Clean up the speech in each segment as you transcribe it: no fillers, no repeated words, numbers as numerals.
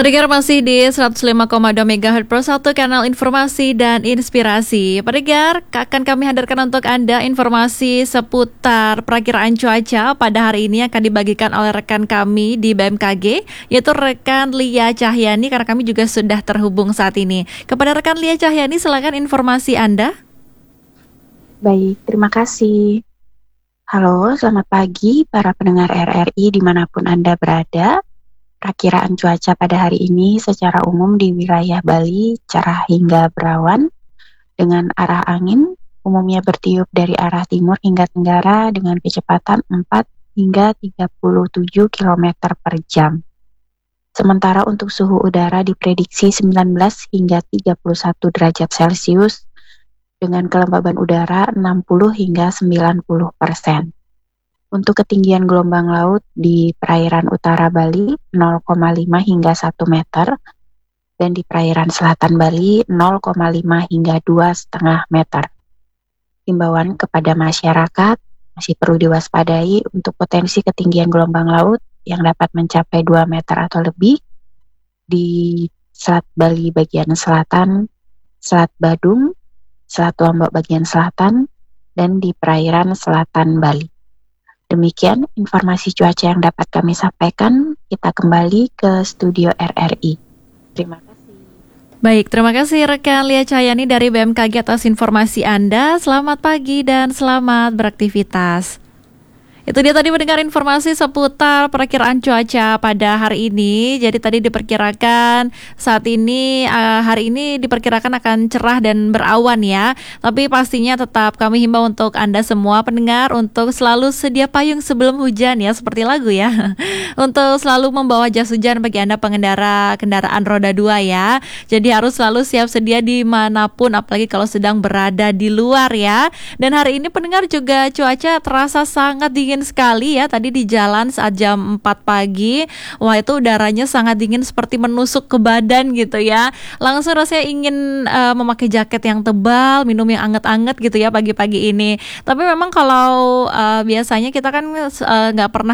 Pendengar masih di 105,2 MHz Pro 1 kanal informasi dan inspirasi. Pendengar, akan kami hadirkan untuk Anda informasi seputar perakiraan cuaca pada hari ini akan dibagikan oleh rekan kami di BMKG, yaitu rekan Lia Cahyani, karena kami juga sudah terhubung saat ini. Kepada rekan Lia Cahyani, silakan informasi Anda. Baik, terima kasih. Halo, selamat pagi para pendengar RRI dimanapun Anda berada. Perakiraan cuaca pada hari ini secara umum di wilayah Bali cerah hingga berawan dengan arah angin umumnya bertiup dari arah timur hingga tenggara dengan kecepatan 4 hingga 37 km per jam. Sementara untuk suhu udara diprediksi 19 hingga 31 derajat Celcius dengan kelembaban udara 60 hingga 90%. Untuk ketinggian gelombang laut di perairan utara Bali 0,5 hingga 1 meter dan di perairan selatan Bali 0,5 hingga 2,5 meter. Himbauan kepada masyarakat masih perlu diwaspadai untuk potensi ketinggian gelombang laut yang dapat mencapai 2 meter atau lebih di Selat Bali bagian selatan, Selat Badung, Selat Lombok bagian selatan, dan di perairan selatan Bali. Demikian informasi cuaca yang dapat kami sampaikan. Kita kembali ke studio RRI. Terima kasih. Baik, terima kasih rekan Lia Cahyani dari BMKG atas informasi Anda. Selamat pagi dan selamat beraktivitas. Itu dia tadi mendengar informasi seputar perakiraan cuaca pada hari ini. Jadi tadi diperkirakan saat ini hari ini diperkirakan akan cerah dan berawan ya. Tapi pastinya tetap kami himbau untuk Anda semua pendengar untuk selalu sedia payung sebelum hujan ya, seperti lagu ya. Untuk selalu membawa jas hujan bagi Anda pengendara kendaraan roda 2 ya. Jadi harus selalu siap sedia dimanapun, apalagi kalau sedang berada di luar ya. Dan hari ini pendengar juga cuaca terasa sangat dingin sekali ya, tadi di jalan saat jam 4 pagi. Wah, itu udaranya sangat dingin seperti menusuk ke badan gitu ya. Langsung rasanya ingin memakai jaket yang tebal, minum yang anget-anget gitu ya pagi-pagi ini. Tapi memang kalau biasanya kita kan nggak pernah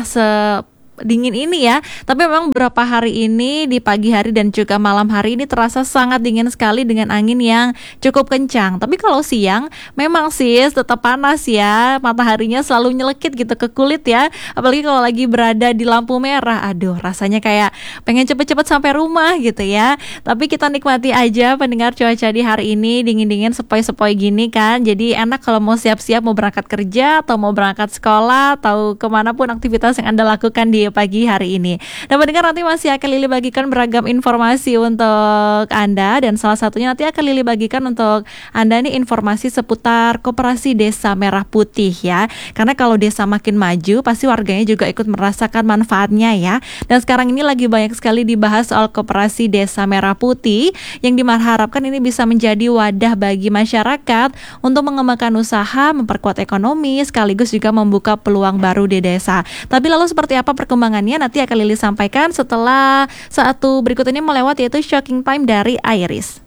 dingin ini ya, tapi memang beberapa hari ini di pagi hari dan juga malam hari ini terasa sangat dingin sekali dengan angin yang cukup kencang. Tapi kalau siang memang sih tetap panas ya, mataharinya selalu nyelekit gitu ke kulit ya, apalagi kalau lagi berada di lampu merah. Aduh, rasanya kayak pengen cepet-cepet sampai rumah gitu ya. Tapi kita nikmati aja pendengar cuaca di hari ini, dingin-dingin sepoi-sepoi gini kan. Jadi enak kalau mau siap-siap mau berangkat kerja atau mau berangkat sekolah atau kemanapun aktivitas yang Anda lakukan di pagi hari ini. Dan pendengar, nanti masih akan Lili bagikan beragam informasi untuk Anda, dan salah satunya nanti akan Lili bagikan untuk Anda nih informasi seputar Koperasi Desa Merah Putih ya. Karena kalau desa makin maju pasti warganya juga ikut merasakan manfaatnya ya. Dan sekarang ini lagi banyak sekali dibahas soal Koperasi Desa Merah Putih yang diharapkan ini bisa menjadi wadah bagi masyarakat untuk mengembangkan usaha, memperkuat ekonomi, sekaligus juga membuka peluang baru di desa. Tapi lalu seperti apa perkembangannya nanti akan Lili sampaikan setelah satu berikut ini melewati, yaitu Shocking Time dari Iris.